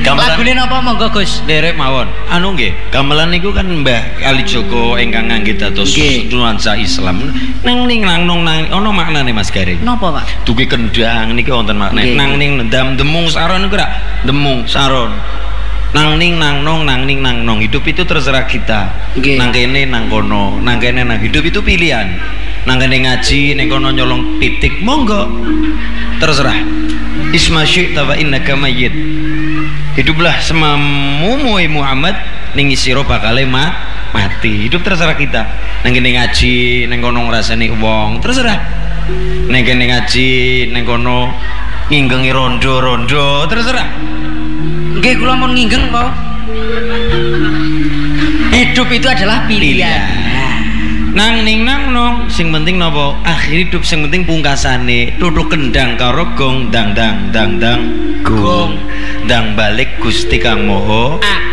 Lagune napa monggo Gus? Derek mawon. Anu nggih, gamelan niku kan Mbah Kalijogo ingkang nganggit dados nuansa Islam. Nang ning nang ono maknane Mas Garing. Napa, Pak? Dugi kendang niki wonten maknane. Nang ning ndam demung saron niku ra demung saron. Nang ning nang nong hidup itu terserah kita. Nang kene nang kono, nang kene nang hidup itu pilihan. Nang kene ngaji, nang kono nyolong pitik monggo. Terserah. Isma syi'ta wa innaka mayyit. Hiduplah semamu Muhammad ning sira bakal mati. Hidup terserah kita. Nang kene ngaji, nang kono ngrasani wong, terserah. Nang kene ngaji, nang kono nginggengi rondo, terserah. Nggih kula mun nginggeng kok. Hidup itu adalah pilihan. Nang ning nang nong sing penting napa? Akhir hidup sing penting pungkasane tutuk kendang karo gong dang gong. Dang balik Gusti Kang Moho.